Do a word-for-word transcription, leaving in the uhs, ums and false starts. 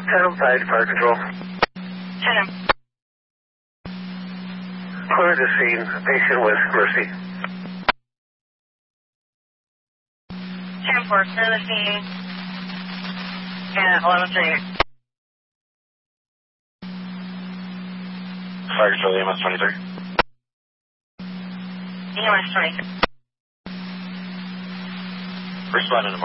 ten five, fire control. ten. Clear the scene, patient with Mercy. ten four, clear the scene. And eleven three. Fire control, E M S twenty-three. E M S twenty-three. Responding to